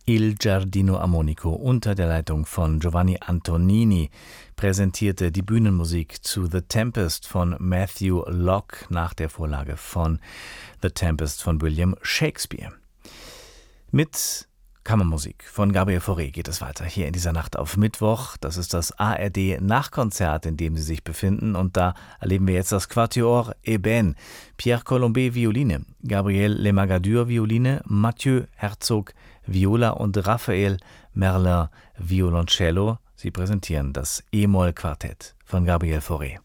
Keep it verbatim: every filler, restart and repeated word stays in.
Il Giardino Armonico unter der Leitung von Giovanni Antonini präsentierte die Bühnenmusik zu The Tempest von Matthew Locke nach der Vorlage von The Tempest von William Shakespeare. Mit Kammermusik von Gabriel Fauré geht es weiter hier in dieser Nacht auf Mittwoch. Das ist das A R D-Nachkonzert, in dem Sie sich befinden. Und da erleben wir jetzt das Quatuor Eben. Pierre Colombet, Violine, Gabriel Lemagadur, Violine, Mathieu Herzog, Viola und Raphael Merlin, Violoncello. Sie präsentieren das E-Moll-Quartett von Gabriel Fauré.